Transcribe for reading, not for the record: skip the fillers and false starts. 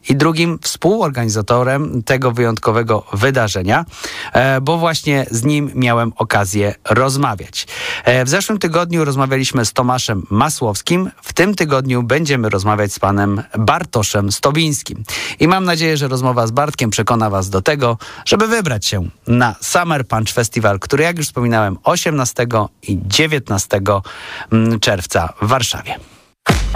i drugim współorganizatorem tego wyjątkowego wydarzenia, bo właśnie z nim miałem okazję rozmawiać. W zeszłym tygodniu rozmawialiśmy z Tomaszem Masłowskim. W tym tygodniu będziemy rozmawiać z panem Bartoszem Stobińskim. I mam nadzieję, że rozmowa z Bartkiem przekona was do tego, żeby wybrać się na Summer Punch Festival, który, jak już wspominałem, 18 i 19 czerwca w Warszawie.